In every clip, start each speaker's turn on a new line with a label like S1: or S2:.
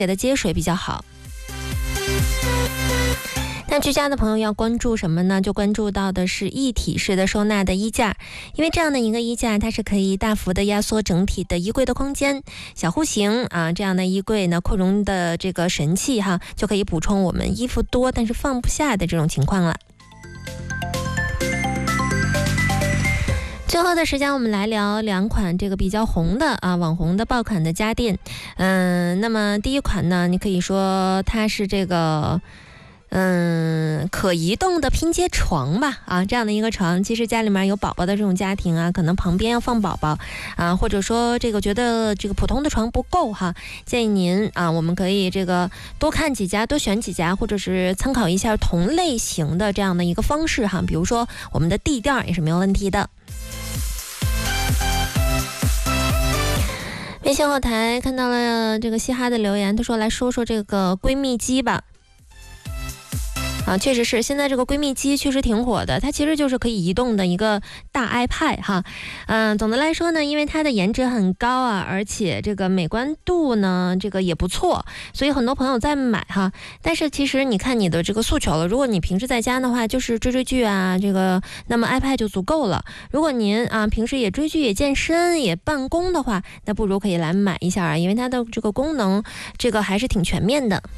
S1: 的接水比较好。那居家的朋友要关注什么呢？就关注到的是一体式的收纳的衣架，因为这样的一个衣架，它是可以大幅的压缩整体的衣柜的空间。小户型啊，这样的衣柜呢，扩容的这个神器哈，就可以补充我们衣服多但是放不下的这种情况了。最后的时间，我们来聊两款这个比较红的网红的爆款的家电。那么第一款呢，你可以说它是这个可移动的拼接床吧这样的一个床，其实家里面有宝宝的这种家庭可能旁边要放宝宝或者说这个觉得这个普通的床不够建议您我们可以这个多看几家，多选几家，或者是参考一下同类型的这样的一个方式比如说我们的地垫也是没有问题的。微信后台看到了这个嘻哈的留言，他说来说说这个闺蜜机吧。确实是，现在这个闺蜜机确实挺火的，它其实就是可以移动的一个大 iPad 总的来说呢，因为它的颜值很高而且这个美观度呢这个也不错，所以很多朋友在买但是其实你看你的这个诉求了，如果你平时在家的话就是追剧这个那么 iPad 就足够了。如果您平时也追剧也健身也办公的话，那不如可以来买一下因为它的这个功能这个还是挺全面的。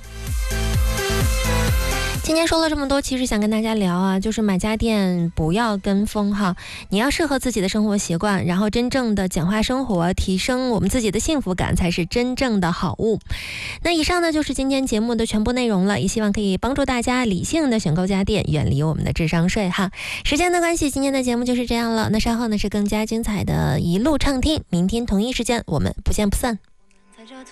S1: 今天说了这么多，其实想跟大家聊就是买家电不要跟风你要适合自己的生活习惯，然后真正的简化生活，提升我们自己的幸福感才是真正的好物。那以上呢就是今天节目的全部内容了，也希望可以帮助大家理性的选购家电，远离我们的智商税时间的关系，今天的节目就是这样了，那稍后呢是更加精彩的一路畅听，明天同一时间我们不见不散。